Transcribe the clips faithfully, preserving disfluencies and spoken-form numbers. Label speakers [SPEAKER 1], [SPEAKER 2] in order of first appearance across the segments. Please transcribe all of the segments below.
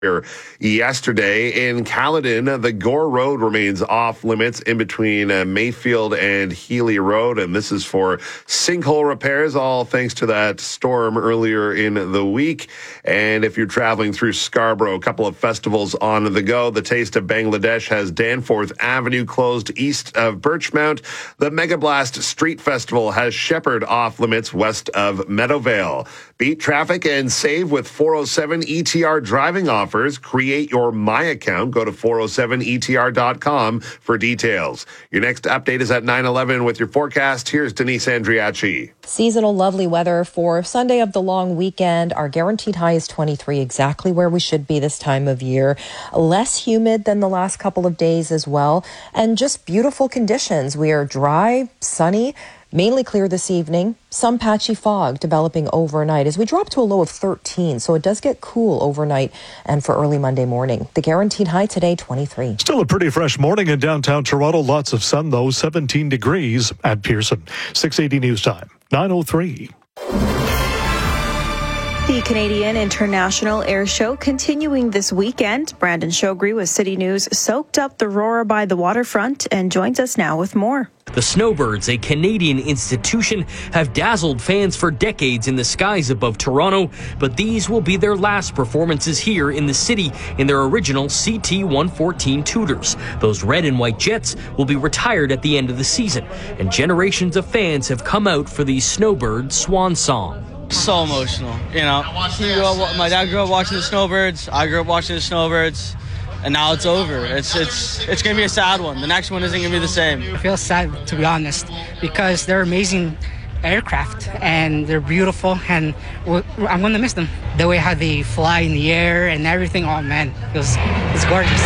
[SPEAKER 1] Yesterday in Caledon, the Gore Road remains off limits in between uh, Mayfield and Healy Road, and this is for sinkhole repairs, all thanks to that storm earlier in the week. And if you're traveling through Scarborough, a couple of festivals on the go. The Taste of Bangladesh has Danforth Avenue closed east of Birchmount. The Mega Blast Street Festival has Shepherd off limits west of Meadowvale. Beat traffic and save with four oh seven E T R driving offers. Create your My account. Go to four oh seven E T R dot com for details. Your next update is at nine eleven with your forecast. Here's Denise Andriachi.
[SPEAKER 2] Seasonal lovely weather for Sunday of the long weekend. Our guaranteed high is twenty-three, exactly where we should be this time of year. Less humid than the last couple of days as well. And just beautiful conditions. We are dry, sunny, mainly clear this evening. Some patchy fog developing overnight as we drop to a low of thirteen. So it does get cool overnight and for early Monday morning. The guaranteed high today, twenty-three.
[SPEAKER 3] Still a pretty fresh morning in downtown Toronto. Lots of sun, though. seventeen degrees at Pearson. six eighty News Time, nine oh three.
[SPEAKER 4] The Canadian International Air Show continuing this weekend. Brandon Shogri with City News soaked up the Aurora by the waterfront and joins us now with more.
[SPEAKER 5] The Snowbirds, a Canadian institution, have dazzled fans for decades in the skies above Toronto, but these will be their last performances here in the city in their original C T one fourteen Tudors. Those red and white jets will be retired at the end of the season, and generations of fans have come out for the Snowbird swan song.
[SPEAKER 6] So emotional, you know. He grew up, my dad grew up watching the Snowbirds. I grew up watching the Snowbirds, and now it's over. It's it's it's gonna be a sad one. The next one isn't gonna be the same.
[SPEAKER 7] I feel sad, to be honest, because they're amazing aircraft and they're beautiful, and I'm gonna miss them. The way how they fly in the air and everything. Oh man, it was it's gorgeous.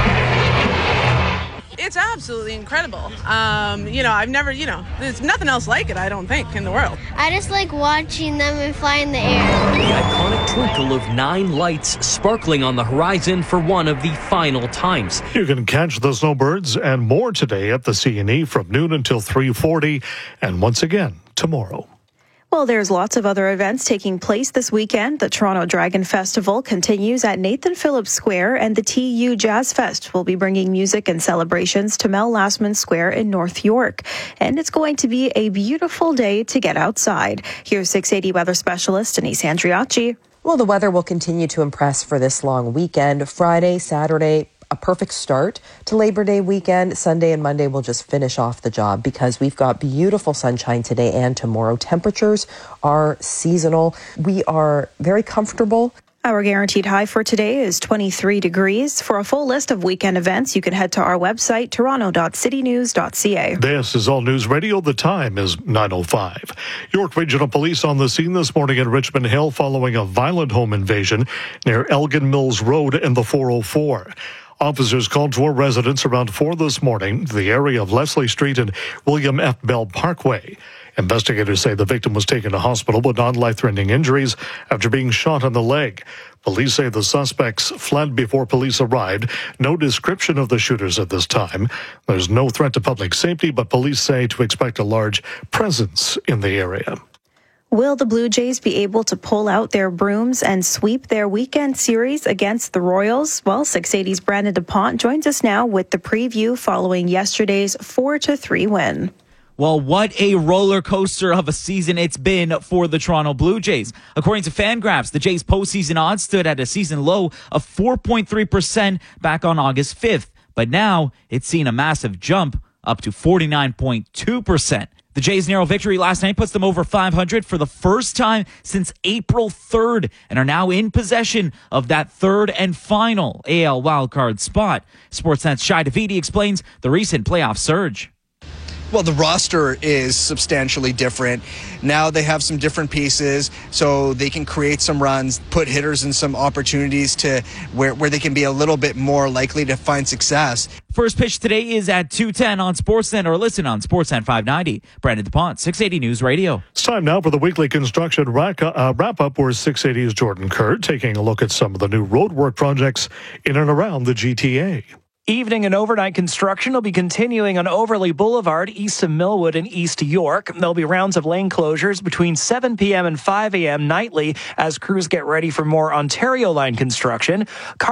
[SPEAKER 8] It's absolutely incredible. Um, you know, I've never, you know, there's nothing else like it, I don't think, in the world.
[SPEAKER 9] I just like watching them and fly in the air.
[SPEAKER 5] The iconic twinkle of nine lights sparkling on the horizon for one of the final times.
[SPEAKER 3] You can catch the Snowbirds and more today at the C and E from noon until three forty, and once again tomorrow.
[SPEAKER 4] Well, there's lots of other events taking place this weekend. The Toronto Dragon Festival continues at Nathan Phillips Square, and the T U Jazz Fest will be bringing music and celebrations to Mel Lastman Square in North York. And it's going to be a beautiful day to get outside. Here's six eighty weather specialist Denise Andriachi.
[SPEAKER 2] Well, the weather will continue to impress for this long weekend. Friday, Saturday, a perfect start to Labor Day weekend. Sunday and Monday will just finish off the job because we've got beautiful sunshine today and tomorrow. Temperatures are seasonal. We are very comfortable.
[SPEAKER 4] Our guaranteed high for today is twenty-three degrees. For a full list of weekend events, you can head to our website, toronto dot city news dot c a.
[SPEAKER 3] This is All News Radio. The time is nine oh five. York Regional Police on the scene this morning in Richmond Hill following a violent home invasion near Elgin Mills Road in the four oh four. Officers called to a residence around four this morning to the area of Leslie Street and William F. Bell Parkway. Investigators say the victim was taken to hospital with non-life-threatening injuries after being shot on the leg. Police say the suspects fled before police arrived. No description of the shooters at this time. There's no threat to public safety, but police say to expect a large presence in the area.
[SPEAKER 4] Will the Blue Jays be able to pull out their brooms and sweep their weekend series against the Royals? Well, six eighty's Brandon DuPont joins us now with the preview following yesterday's four to three win.
[SPEAKER 10] Well, what a roller coaster of a season it's been for the Toronto Blue Jays. According to Fangraphs, the Jays' postseason odds stood at a season low of four point three percent back on August fifth. But now it's seen a massive jump up to forty-nine point two percent. The Jays' narrow victory last night puts them over five hundred for the first time since April third and are now in possession of that third and final A L wildcard spot. Sportsnet's Shai Davidi explains the recent playoff surge.
[SPEAKER 11] Well, the roster is substantially different. Now they have some different pieces, so they can create some runs, put hitters in some opportunities to where, where they can be a little bit more likely to find success.
[SPEAKER 10] First pitch today is at two ten on Sportsnet or listen on Sportsnet five ninety. Brandon DuPont, six eighty News Radio.
[SPEAKER 3] It's time now for the weekly construction rack, uh, wrap-up where six eighty's Jordan Kerr taking a look at some of the new roadwork projects in and around the G T A.
[SPEAKER 12] Evening and overnight construction will be continuing on Overley Boulevard, east of Millwood and east to York. There'll be rounds of lane closures between seven p.m. and five a.m. nightly as crews get ready for more Ontario line construction.